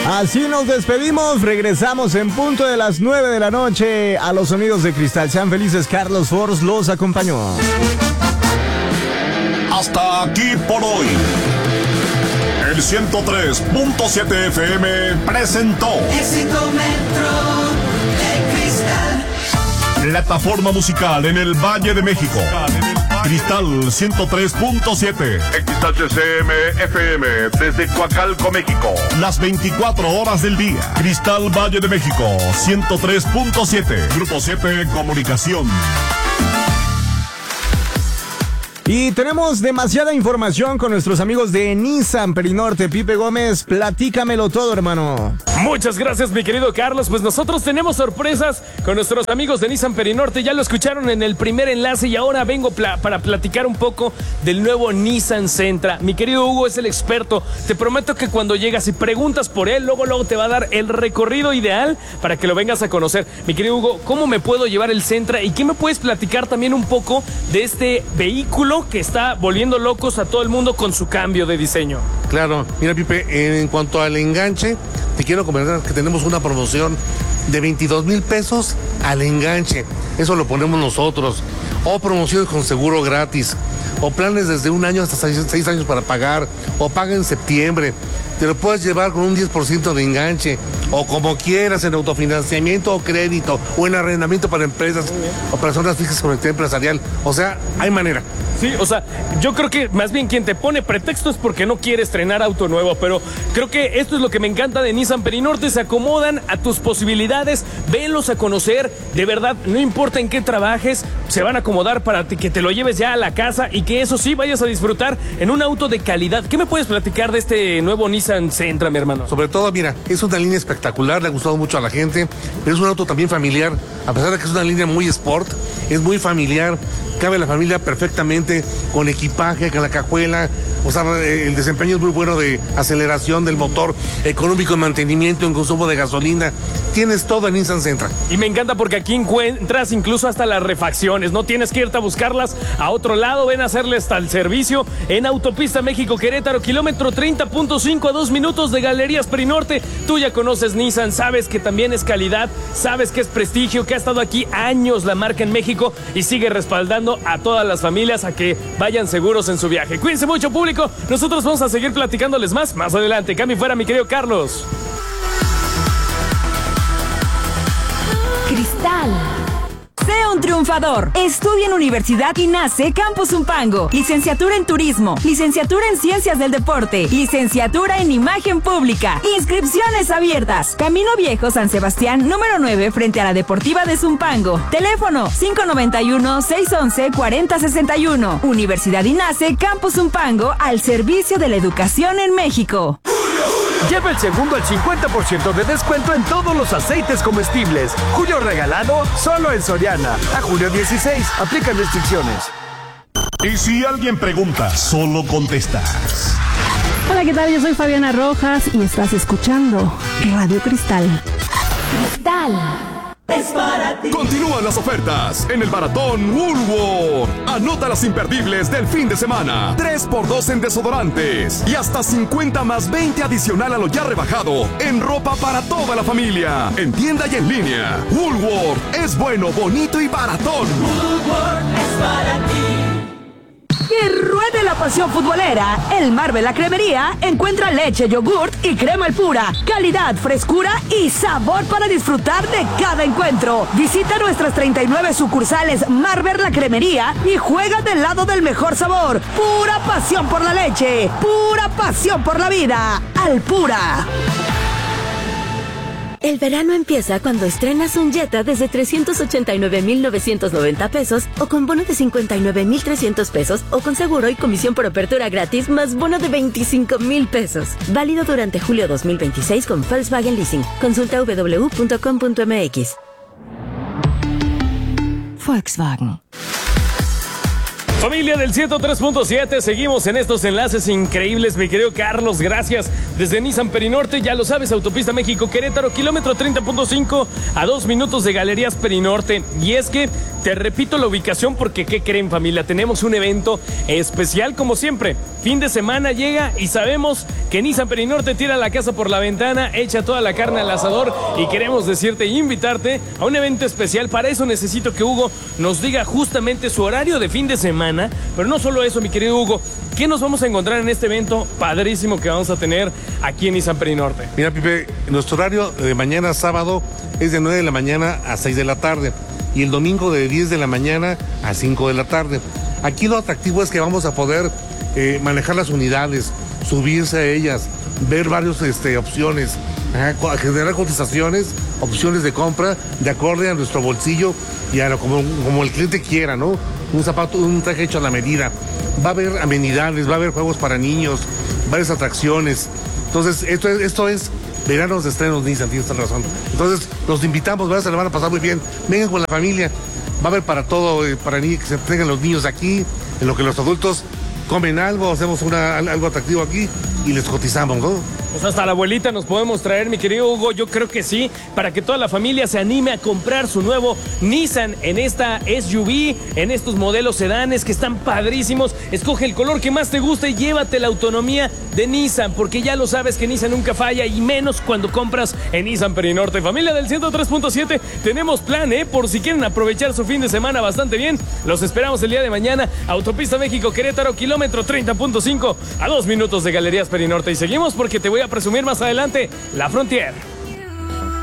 Así nos despedimos, regresamos en punto de las 9 de la noche a los sonidos de Cristal. Sean felices, Carlos Force los acompañó. Hasta aquí por hoy. El 103.7 FM presentó Éxito Metro de Cristal. Plataforma musical en el Valle de México. Cristal 103.7 XHCM FM desde Coacalco, México. Las 24 horas del día. Cristal Valle de México 103.7. Grupo 7 Comunicación. Y tenemos demasiada información con nuestros amigos de Nissan Perinorte. Pipe Gómez, platícamelo todo, hermano. Muchas gracias, mi querido Carlos. Pues nosotros tenemos sorpresas con nuestros amigos de Nissan Perinorte. Ya lo escucharon en el primer enlace y ahora vengo para platicar un poco del nuevo Nissan Sentra. Mi querido Hugo es el experto. Te prometo que cuando llegas y preguntas por él, luego te va a dar el recorrido ideal para que lo vengas a conocer. Mi querido Hugo, ¿cómo me puedo llevar el Sentra? ¿Y qué me puedes platicar también un poco de este vehículo que está volviendo locos a todo el mundo con su cambio de diseño? Claro, mira, Pipe, en cuanto al enganche, te quiero comentar que tenemos una promoción de 22,000 pesos al enganche. Eso lo ponemos nosotros. O promociones con seguro gratis. O planes desde 1 año hasta 6 años para pagar. O paga en septiembre. Te lo puedes llevar con un 10% de enganche. O como quieras, en autofinanciamiento o crédito. O en arrendamiento para empresas o personas fijas con actividad empresarial. O sea, hay manera. Sí, o sea, yo creo que más bien quien te pone pretexto es porque no quiere estrenar auto nuevo, pero creo que esto es lo que me encanta de Nissan Perinorte, se acomodan a tus posibilidades, venlos a conocer, de verdad, no importa en qué trabajes, se van a acomodar para que te lo lleves ya a la casa y que eso sí vayas a disfrutar en un auto de calidad. ¿Qué me puedes platicar de este nuevo Nissan Sentra, mi hermano? Sobre todo, mira, es una línea espectacular, le ha gustado mucho a la gente, pero es un auto también familiar, a pesar de que es una línea muy sport, es muy familiar. Cabe la familia perfectamente, con equipaje, con la cajuela. O sea, el desempeño es muy bueno de aceleración del motor, económico en mantenimiento, en consumo de gasolina. Tienes todo en Nissan Sentra. Y me encanta porque aquí encuentras incluso hasta las refacciones. No tienes que irte a buscarlas a otro lado. Ven a hacerle hasta el servicio en Autopista México-Querétaro, kilómetro 30.5 a 2 minutos de Galerías Perinorte. Tú ya conoces Nissan, sabes que también es calidad, sabes que es prestigio, que ha estado aquí años la marca en México y sigue respaldando a todas las familias a que vayan seguros en su viaje. Cuídense mucho, público. Nosotros vamos a seguir platicándoles más adelante. Cambio fuera, mi querido Carlos. Cristal. Sé un triunfador. Estudia en Universidad INACE Campus Zumpango. Licenciatura en Turismo. Licenciatura en Ciencias del Deporte. Licenciatura en Imagen Pública. Inscripciones abiertas. Camino Viejo San Sebastián, número 9, frente a la Deportiva de Zumpango. Teléfono 591-611-4061. Universidad INACE Campus Zumpango, al servicio de la educación en México. Lleva el segundo al 50% de descuento en todos los aceites comestibles. Julio regalado solo en Soriana. A julio 16. Aplican restricciones. Y si alguien pregunta, solo contestas. Hola, ¿qué tal? Yo soy Fabiana Rojas y estás escuchando Radio Cristal. Cristal. Es para ti. Continúan las ofertas en el Maratón Woolworth. Anota las imperdibles del fin de semana. 3x2 en desodorantes y hasta 50 más 20 adicional a lo ya rebajado en ropa para toda la familia. En tienda y en línea. Woolworth es bueno, bonito y baratón. Woolworth es para ti. Que ruede la pasión futbolera. El Marvel La Cremería encuentra leche, yogurt y crema Alpura. Calidad, frescura y sabor para disfrutar de cada encuentro. Visita nuestras 39 sucursales Marvel La Cremería y juega del lado del mejor sabor. Pura pasión por la leche. Pura pasión por la vida. Alpura. El verano empieza cuando estrenas un Jetta desde 389,990 pesos o con bono de 59,300 pesos o con seguro y comisión por apertura gratis más bono de 25,000 pesos. Válido durante julio 2026 con Volkswagen Leasing. Consulta www.com.mx. Volkswagen. Familia del 103.7, seguimos en estos enlaces increíbles, mi querido Carlos, gracias. Desde Nissan Perinorte, ya lo sabes, Autopista México-Querétaro, kilómetro 30.5, a 2 minutos de Galerías Perinorte. Y es que, te repito la ubicación porque, ¿qué creen, familia? Tenemos un evento especial como siempre. Fin de semana llega y sabemos que Nissan Perinorte tira la casa por la ventana, echa toda la carne al asador y queremos decirte e invitarte a un evento especial. Para eso necesito que Hugo nos diga justamente su horario de fin de semana, pero no solo eso, mi querido Hugo, ¿qué nos vamos a encontrar en este evento padrísimo que vamos a tener aquí en Nissan Perinorte? Mira, Pipe, nuestro horario de mañana sábado es de 9 de la mañana a 6 de la tarde y el domingo de 10 de la mañana a 5 de la tarde. Aquí lo atractivo es que vamos a poder manejar las unidades, subirse a ellas, ver varias opciones, generar cotizaciones, opciones de compra de acorde a nuestro bolsillo y a como el cliente quiera, ¿no? Un zapato, un traje hecho a la medida. Va a haber amenidades, va a haber juegos para niños, varias atracciones. Entonces, esto es veranos de estrenos Nissan, tienes razón. Entonces, los invitamos, se la van a pasar muy bien. Vengan con la familia, va a haber para todo, para que se tengan los niños aquí, en lo que los adultos comen algo, hacemos algo atractivo aquí y les cotizamos, ¿no? Pues hasta la abuelita nos podemos traer, mi querido Hugo, yo creo que sí, para que toda la familia se anime a comprar su nuevo Nissan en esta SUV, en estos modelos sedanes que están padrísimos. Escoge el color que más te guste y llévate la autonomía de Nissan, porque ya lo sabes que Nissan nunca falla y menos cuando compras en Nissan Perinorte. Familia del 103.7, tenemos plan, por si quieren aprovechar su fin de semana bastante bien. Los esperamos el día de mañana, Autopista México-Querétaro, kilómetro 30.5, a 2 minutos de Galerías Perinorte. Y seguimos porque te voy a presumir más adelante la Frontier.